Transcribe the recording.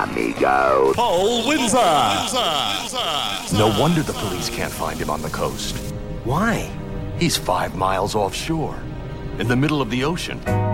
amigo. Paul Windsor. No wonder the police can't find him on the coast. Why? He's 5 miles offshore, in the middle of the ocean.